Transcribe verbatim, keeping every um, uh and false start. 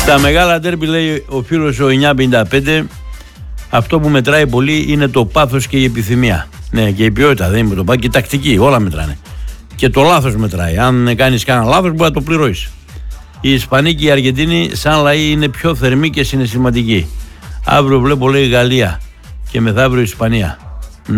Στα μεγάλα ντέρμπι, λέει ο φίλος ο εννιά πενήντα πέντε, αυτό που μετράει πολύ είναι το πάθος και η επιθυμία. Ναι, και η ποιότητα, δεν είναι το πάθος, και η τακτική, όλα μετράνε. Και το λάθος μετράει. Αν κάνεις κανένα λάθος, μπορεί να το πληρώσεις. Οι Ισπανοί και οι Αργεντίνοι, σαν λαοί, είναι πιο θερμοί και συναισθηματικοί. Αύριο βλέπω, λέει, Γαλλία και μεθαύριο Ισπανία.